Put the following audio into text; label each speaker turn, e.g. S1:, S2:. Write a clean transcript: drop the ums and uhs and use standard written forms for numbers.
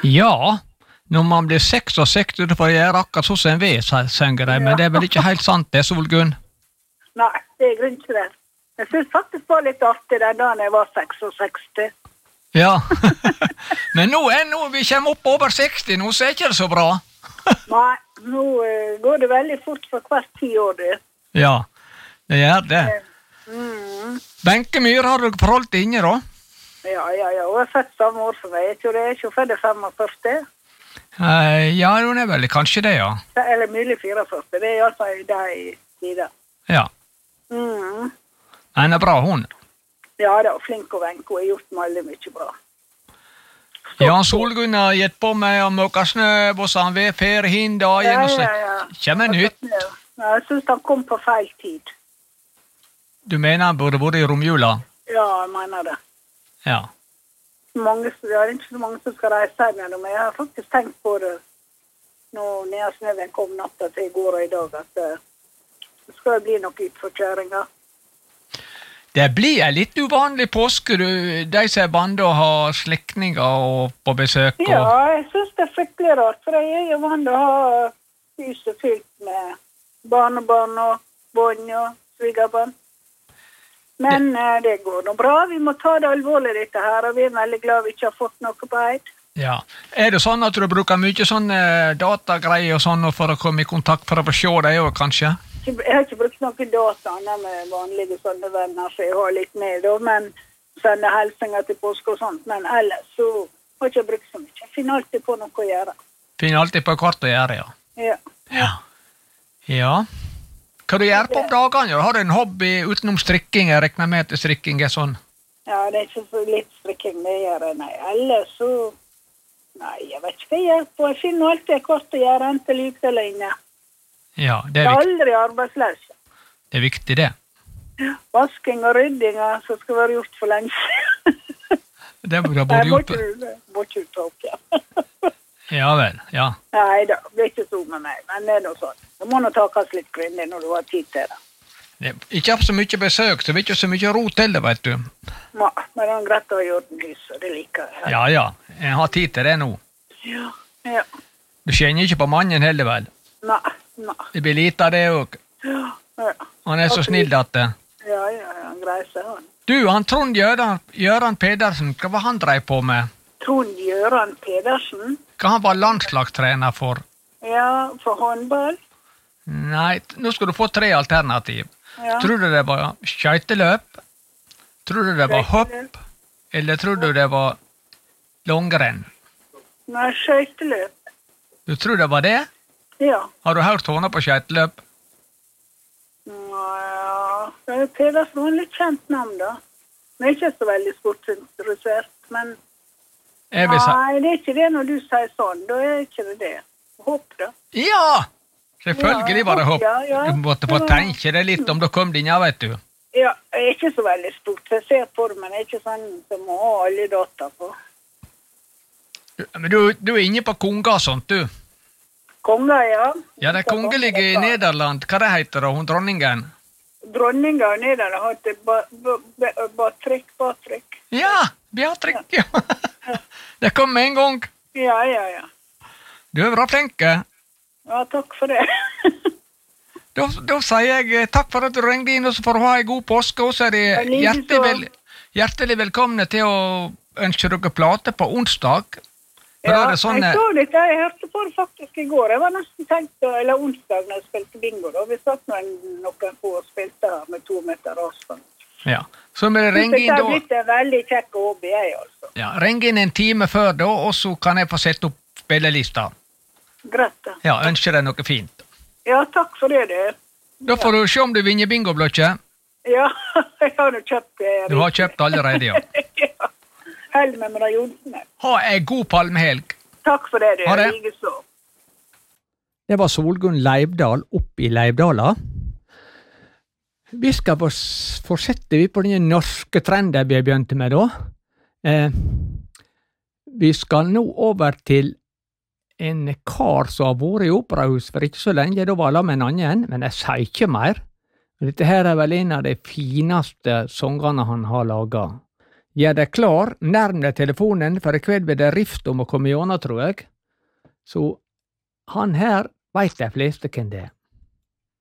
S1: Ja, når man blir 66, du får gjøre akkurat sånn som en ved, synger de, men det er vel ikke helt sant det, Solgunn?
S2: Nei, det er grunn til det. Jeg synes faktisk det var litt artig den dagen jeg var 66.
S1: Ja, men nå vi kommer opp over 60, nå så er ikke det så bra.
S2: Nei, nå går det veldig fort for hvert 10 år, du.
S1: Ja, det gjør det. Benke Myhre har du forhold til Inge, da?
S2: Ja, hun er født samme år som meg. Jeg tror det er ikke født 45.
S1: Ja, hun er vel kanskje det, ja.
S2: Eller mulig 44, det er i alle fall de tider.
S1: Ja. Den er bra, hun.
S2: Ja, det er flink og venk, hun har gjort veldig mye bra.
S1: Jan Solgunn har gitt på meg og møkka snø, og så han ved ferie hin dagen, og så kommer nytt.
S2: Ja, jeg synes han kom på feil tid.
S1: Du mener han burde vært i romjula?
S2: Ja, jeg mener det.
S1: Ja.
S2: Det er ikke så mange som skal reise her med det, men jeg har faktisk tenkt på det når Neasnøven kom natta til i går og i dag, at det skal bli noe utforkjøringer.
S1: Det blir litt uvanlig påske, de som er bandet og har slektninger på besøk.
S2: Ja, jeg synes det er fryktelig rart, for jeg er jo vant å ha huset fylt med barnebarn og bånd og svigerbarn. Men det går nå bra, vi må ta det alvorlig dette her, og vi er veldig glad vi ikke har fått noe på eid. Ja,
S1: er det sånn at du bruker mye sånne datagreier og sånn for å komme i kontakt for å få se deg også, kanskje?
S2: Jeg har ikke brukt noen data med vanlige sånne venner, så jeg har litt med, men sende helsinger til påske og sånt, men ellers så har jeg ikke brukt så mye. Jeg finner alltid på noe å gjøre.
S1: Finner alltid på kvart å gjøre, ja. Ja. Hva du gjør på dagene? Har du en hobby utenom strikking? Jeg regner med at strikking er sånn.
S2: Ja, det er ikke så litt strikking det gjør jeg, nei. Ellers så... Nei, jeg vet ikke hva jeg gjør på. Jeg finner alltid kvart å gjøre, enten ute eller inne.
S1: Ja, det er viktig.
S2: Jeg er aldri arbeidsløs.
S1: Det er viktig, det.
S2: Vasking og rydding, så skal være gjort for lenge.
S1: Det burde ha vært gjort.
S2: Jeg må ikke ta opp, ja.
S1: Ja vel, ja.
S2: Nei da, det er ikke så med meg, men det er noe sånn. Du må nå takkes litt grundig når du har tid til det.
S1: Ikke hatt så mye besøk, så det er ikke så mye ro til det, vet du.
S2: Nei, men det er greit å ha gjort lys, og det liker jeg.
S1: Ja, jeg har tid til det nå.
S2: Ja.
S1: Du kjenner ikke på mannen heller, vel?
S2: Nei.
S1: Det blir lite av det også.
S2: Ja.
S1: Han er så snill, dette.
S2: Ja, han greier seg, han.
S1: Du, han Trond Gjøran Pedersen, hva var han drev på med?
S2: Trond Gjøran Pedersen?
S1: Hva han var landslagstrener for?
S2: Ja, for håndball.
S1: Nei, nå skal du få 3 alternativ.
S2: Ja.
S1: Tror du det var skøyteløp? Tror du det var hopp? Eller tror du det var langrenn?
S2: Nei, skøyteløp.
S1: Du tror det var det?
S2: Ja.
S1: Har du hørt henne på skøyteløp?
S2: Ja, Pedersen var en litt kjent navn da. Men ikke så veldig sportsinteressert, men... Nei, det er ikke det når du sier sånn, da er ikke det. Hopp da.
S1: Ja! Selvfølgelig var det hopp.
S2: Ja.
S1: Du måtte få tenke deg litt om du kom din, ja, vet du.
S2: Ja, jeg er ikke så veldig stort, jeg ser på det, men jeg er ikke sånn som må ha alle data på.
S1: Men du er inne på konger og sånt, du.
S2: Konger, ja.
S1: Ja, det er kongelige i Nederland. Hva det heter da, hun dronningen?
S2: Dronningen i Nederland har hatt Beatrix.
S1: Ja, Beatrix, ja. Det kom med en gang.
S2: Ja.
S1: Du er bra flink.
S2: Ja, takk for det.
S1: Da sier jeg takk for at du ringte inn, og så får du ha en god påske, og så er de hjertelig velkomne til å ønske dere plate på onsdag.
S2: Ja, jeg så litt, jeg hørte på det faktisk i går. Jeg var nesten tenkt, eller onsdag når jeg spilte bingo, da. Vi satt noen på og spilte her med 2 meter avstand. Ja, så må jeg ringe inn da. Det har blitt en veldig kjekk hobby, altså. Ja, ring inn en time før da, og så kan jeg få sette opp spillelista. Greit da. Ja, ønsker deg noe fint. Ja, takk for det, du. Da får du se om du vinner bingo-blokket. Ja, jeg har jo kjøpt det. Du har kjøpt allerede, ja. Ja. Held med deg, Jonsene. Ha en god palmehelg. Takk for det, du. Ha det. Det var Solgunn Leivdal opp i Leivdala. Vi skal fortsette vi på denne norske trenden vi har begynt med da. Vi skal nå over til en kar som har vært i operahus for ikke så lenge, da var jeg med en annen, men jeg sier ikke mer. Dette her er vel en av de fineste sangene han har laget.
S1: Gjør deg klar, nærm deg telefonen, for i kveld blir det rift om å komme gjennom, tror jeg. Så han her veit de fleste hvem det er.